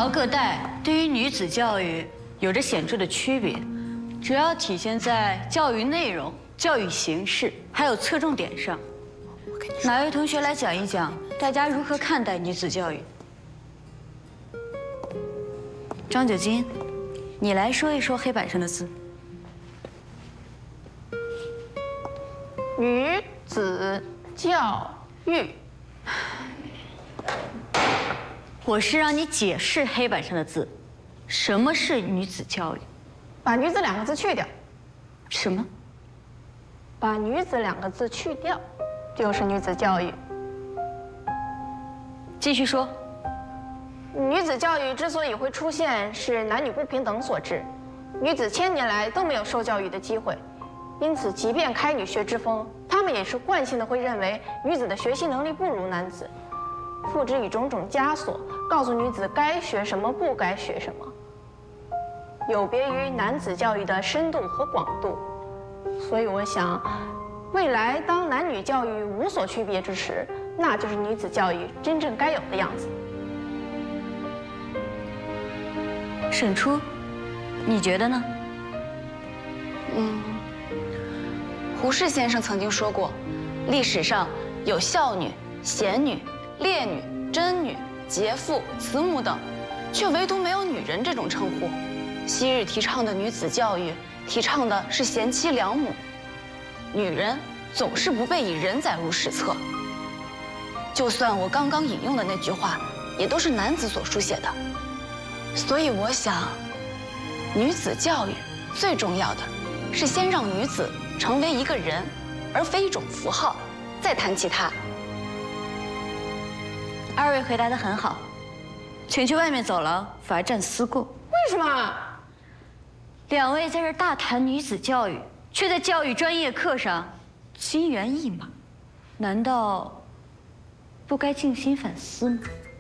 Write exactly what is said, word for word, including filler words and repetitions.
朝各代对于女子教育有着显著的区别，主要体现在教育内容、教育形式，还有侧重点上。哪位同学来讲一讲，大家如何看待女子教育？张九金，你来说一说黑板上的字。 女子教育。 我是让你解释黑板上的字，什么是女子教育？ 把“女子”两个字去掉。 什么？ 把“女子”两个字去掉，就是女子教育。 继续说。 女子教育之所以会出现，是男女不平等所致。女子千年来都没有受教育的机会，因此，即便开女学之风，他们也是惯性的会认为女子的学习能力不如男子。 付之以种种枷锁，告诉女子该学什么，不该学什么，有别于男子教育的深度和广度。所以我想，未来当男女教育无所区别之时，那就是女子教育真正该有的样子。 沈初，你觉得呢？ 嗯，胡适先生曾经说过，历史上有孝女、贤女、 烈女、贞女、节妇、慈母等，却唯独没有女人这种称呼。昔日提倡的女子教育，提倡的是贤妻良母，女人总是不被以人载入史册。就算我刚刚引用的那句话，也都是男子所书写的。所以我想，女子教育最重要的是先让女子成为一个人，而非一种符号，再谈其他。 二位回答得很好，请去外面走廊罚站思过。 为什么？ 两位在这大谈女子教育，却在教育专业课上心猿意马，难道不该静心反思吗？